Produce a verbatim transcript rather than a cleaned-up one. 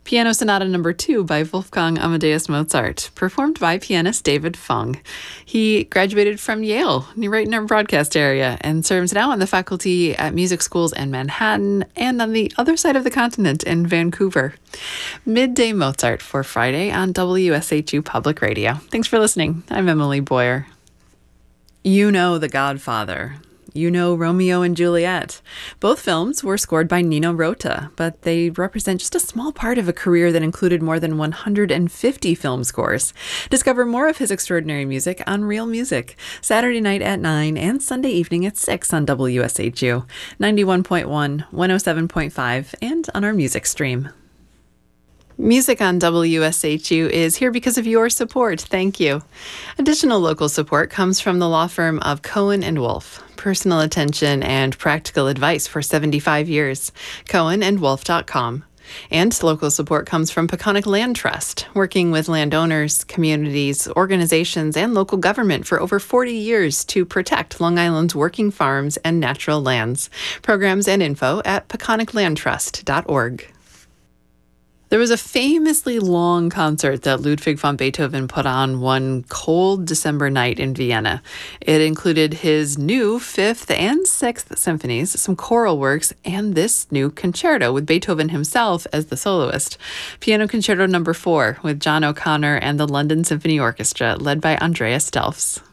Piano Sonata Number two by Wolfgang Amadeus Mozart, performed by pianist David Fung. He graduated from Yale, right in our broadcast area, and serves now on the faculty at music schools in Manhattan and on the other side of the continent in Vancouver. Midday Mozart for Friday on W S H U Public Radio. Thanks for listening. I'm Emily Boyer. You know The Godfather. You know Romeo and Juliet. Both films were scored by Nino Rota, but they represent just a small part of a career that included more than one hundred fifty film scores. Discover more of his extraordinary music on Real Music, Saturday night at nine and Sunday evening at six on W S H U, ninety-one point one, one oh seven point five, and on our music stream. Music on W S H U is here because of your support. Thank you. Additional local support comes from the law firm of Cohen and Wolf. Personal attention and practical advice for seventy-five years. Cohen and Wolf dot com. And local support comes from Peconic Land Trust, working with landowners, communities, organizations, and local government for over forty years to protect Long Island's working farms and natural lands. Programs and info at peconic land trust dot org. There was a famously long concert that Ludwig van Beethoven put on one cold December night in Vienna. It included his new Fifth and Sixth Symphonies, some choral works, and this new concerto with Beethoven himself as the soloist. Piano Concerto Number four with John O'Connor and the London Symphony Orchestra, led by Andreas Delfs.